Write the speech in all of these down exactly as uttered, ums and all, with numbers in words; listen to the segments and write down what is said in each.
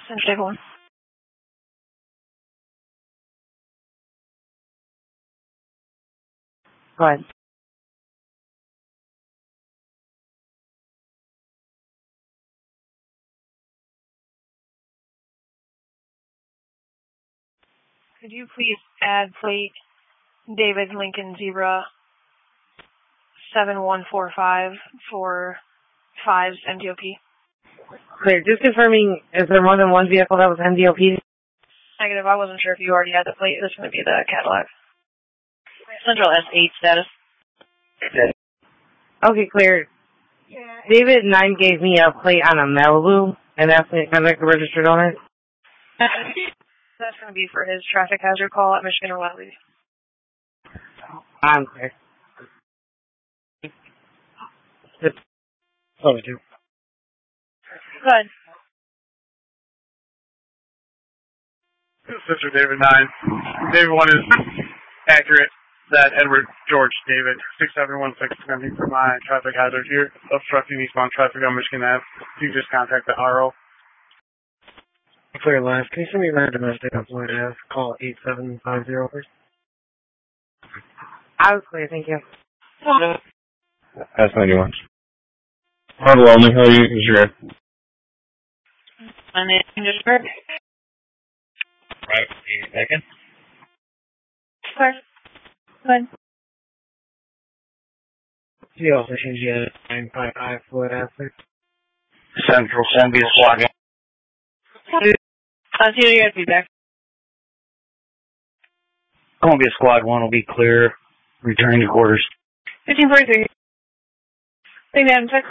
Central one. Go ahead. Could you please add plate David Lincoln Zebra seven one four five for five's M D O P? Clear. Just confirming, is there more than one vehicle that was M D O P? Negative. I wasn't sure if you already had the plate. This is going to be the Cadillac. Central S eight status. Okay, clear. David nine gave me a plate on a Malibu, and that's the Cadillac registered on it. That's going to be for his traffic hazard call at Michigan or Wiley. I'm clear. Oh, we do. Good. Sister David nine. David one is accurate. That Edward George David six seven one six is going to be for my traffic hazard here, obstructing eastbound traffic on Michigan Avenue. You just contact the R O. Clear live. Can you send me my domestic on Floyd Ave? Call eight seven five zero first. I was clear, thank you. That's ninety-one. Hard only, how you is your My name is Jennifer. right second? Clear. Good. G O station G nine five five Floyd Ave. Central, send me a squad. I'll see you guys feedback. Columbia Squad one will be clear. Returning to quarters. fifteen forty-three. Thank you, check.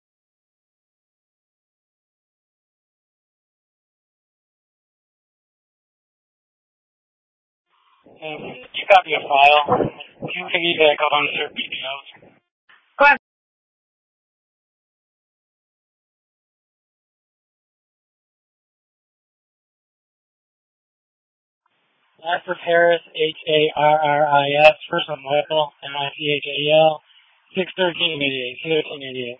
You got me a file. You can use that on certain details. Go ahead. Last is Harris, H A R R I S, first on Michael, M I C H A E L, six thirteen eighty-eight, thirteen eighty-eight.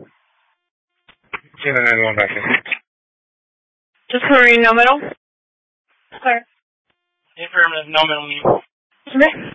seven ninety-one back in. Just clearing, no middle. Clear. Affirmative, no middle name. Okay.